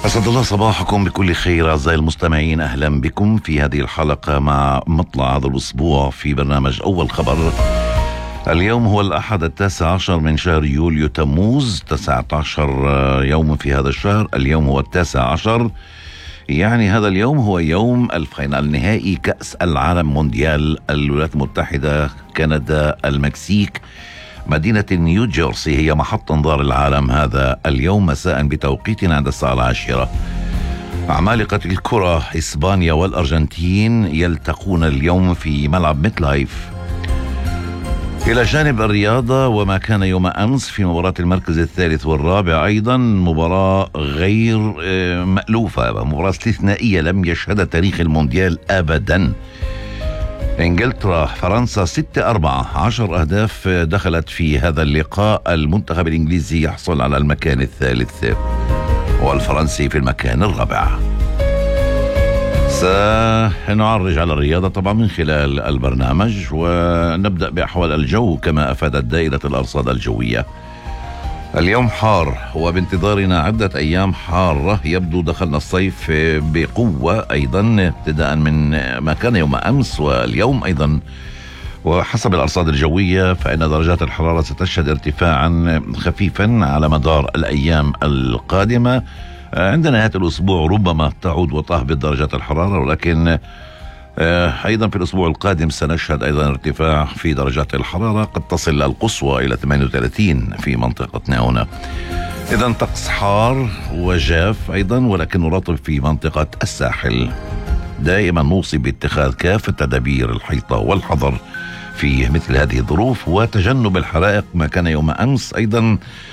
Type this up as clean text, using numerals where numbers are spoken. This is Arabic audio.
أسعد الله صباحكم بكل خير أعزائي المستمعين. أهلا بكم في هذه الحلقة مع مطلع هذا الأسبوع في برنامج أول خبر. اليوم هو الأحد 19 من شهر يوليو تموز، 19 يوم في هذا الشهر. اليوم هو 19، يعني هذا اليوم هو يوم الفاينل، نهائي كأس العالم مونديال الولايات المتحدة، كندا، المكسيك. مدينة نيوجيرسي هي محط انظار العالم هذا اليوم مساء بتوقيتنا عند الساعة 10. عمالقة الكرة إسبانيا والأرجنتين يلتقون اليوم في ملعب ميت لايف. إلى جانب الرياضة، وما كان يوم أمس في مباراة المركز الثالث والرابع أيضا مباراة غير مألوفة، مباراة استثنائية لم يشهد تاريخ المونديال أبدا. إنجلترا فرنسا 6-4، 10 أهداف دخلت في هذا اللقاء. المنتخب الإنجليزي يحصل على المكان الثالث والفرنسي في المكان الرابع. سنعرج على الرياضة طبعا من خلال البرنامج، ونبدأ بأحوال الجو كما أفادت دائرة الأرصاد الجوية. اليوم حار وبانتظارنا عدة أيام حارة، يبدو دخلنا الصيف بقوة أيضا ابتداء من ما كان يوم أمس واليوم أيضا. وحسب الأرصاد الجوية فإن درجات الحرارة ستشهد ارتفاعا خفيفا على مدار الأيام القادمة. عند نهاية الأسبوع ربما تعود وتهبط درجات الحرارة، ولكن أيضا في الأسبوع القادم سنشهد أيضا ارتفاع في درجات الحرارة، قد تصل القصوى إلى 38 في منطقتنا هنا. إذن طقس حار وجاف أيضا، ولكن رطب في منطقة الساحل. دائما نوصي باتخاذ كافة تدابير الحيطة والحذر في مثل هذه الظروف، وتجنب الحرائق ما كان يوم أمس أيضا